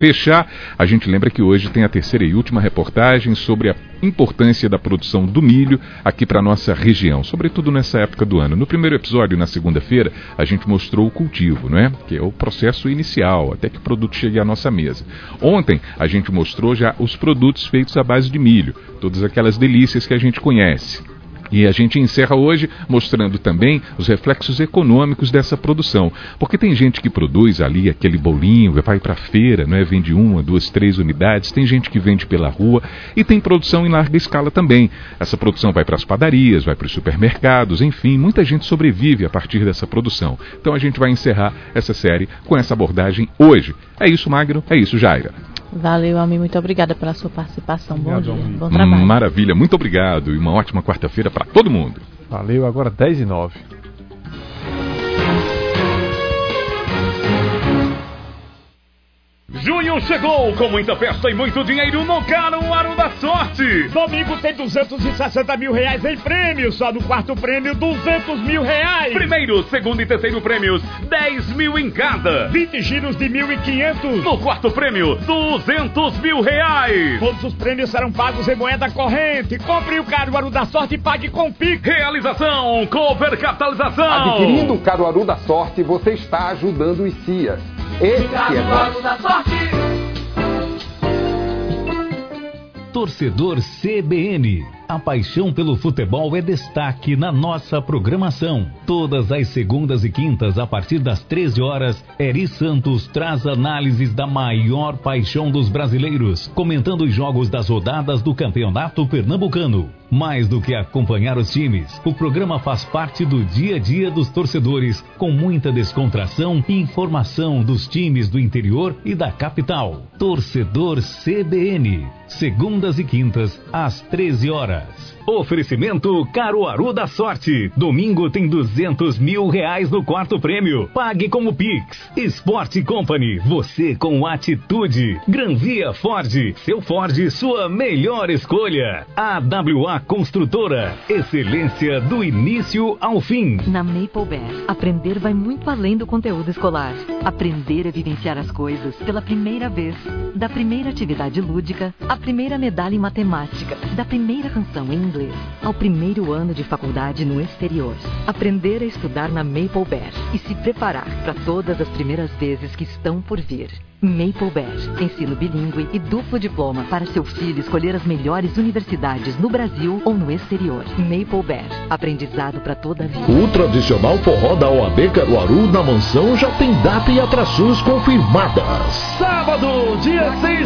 fechar, a gente lembra que hoje tem a terceira e última reportagem sobre a importância da produção do milho aqui para a nossa região, sobretudo nessa época do ano. No primeiro episódio, na segunda-feira, a gente mostrou o cultivo, não é? Que é o processo inicial, até que o produto chegue à nossa mesa. Ontem, a gente mostrou já os produtos feitos à base de milho, todas aquelas delícias que a gente conhece. E a gente encerra hoje mostrando também os reflexos econômicos dessa produção. Porque tem gente que produz ali aquele bolinho, vai para a feira, não é? Vende 1, 2, 3 unidades. Tem gente que vende pela rua e tem produção em larga escala também. Essa produção vai para as padarias, vai para os supermercados, enfim, muita gente sobrevive a partir dessa produção. Então a gente vai encerrar essa série com essa abordagem hoje. É isso, Magno, é isso, Jaira. Valeu, Almir, muito obrigada pela sua participação. Bom dia, bom trabalho. Maravilha, muito obrigado e uma ótima quarta-feira para todo mundo. Valeu, agora 10h09. Junho chegou com muita festa e muito dinheiro no Caruaru da Sorte. Domingo tem 260 mil reais em prêmios. Só no quarto prêmio, 200 mil reais. Primeiro, segundo e terceiro prêmios, 10 mil em cada. 20 giros de 1.500. No quarto prêmio, 200 mil reais. Todos os prêmios serão pagos em moeda corrente. Compre o Caruaru da Sorte e pague com Pix. Realização, Cover Capitalização. Adquirindo o Caruaru da Sorte, você está ajudando os CIAs. Esse Caruaru da Sorte. Torcedor CBN. A paixão pelo futebol é destaque na nossa programação. Todas as segundas e quintas, a partir das 13 horas, Eri Santos traz análises da maior paixão dos brasileiros, comentando os jogos das rodadas do Campeonato Pernambucano. Mais do que acompanhar os times, o programa faz parte do dia a dia dos torcedores, com muita descontração e informação dos times do interior e da capital. Torcedor CBN. Segundas e quintas, às 13 horas. Oferecimento Caruaru da Sorte. Domingo tem 200 mil reais no quarto prêmio. Pague como Pix. Sport Company, você com atitude. Granvia Ford, seu Ford, sua melhor escolha. AWA Construtora, excelência do início ao fim. Na Maple Bear, aprender vai muito além do conteúdo escolar. Aprender é vivenciar as coisas pela primeira vez. Da primeira atividade lúdica, à primeira medalha em matemática, da primeira canção em inglês, ao primeiro ano de faculdade no exterior. Aprender a estudar na Maple Bear e se preparar para todas as primeiras vezes que estão por vir. Maple Bear, ensino bilíngue e duplo diploma para seu filho escolher as melhores universidades no Brasil ou no exterior. Maple Bear, aprendizado para toda a vida. O tradicional forró da OAB Caruaru na mansão já tem data e atrações confirmadas. Sábado, dia 6